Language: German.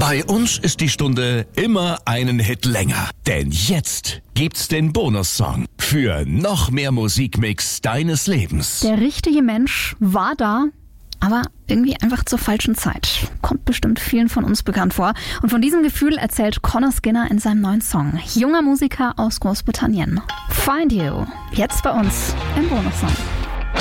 Bei uns ist die Stunde immer einen Hit länger. Denn jetzt gibt's den Bonussong für noch mehr Musikmix deines Lebens. Der richtige Mensch war da, aber irgendwie einfach zur falschen Zeit. Kommt bestimmt vielen von uns bekannt vor. Und von diesem Gefühl erzählt Connor Skinner in seinem neuen Song. Junger Musiker aus Großbritannien. Find You. Jetzt bei uns im Bonussong.